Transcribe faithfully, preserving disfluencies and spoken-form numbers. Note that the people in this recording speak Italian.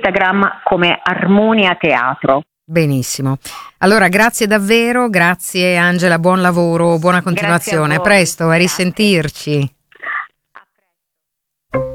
Instagram come Armonia Teatro. Benissimo. Allora, grazie davvero, grazie Angela, buon lavoro, buona continuazione. A, a presto, a risentirci.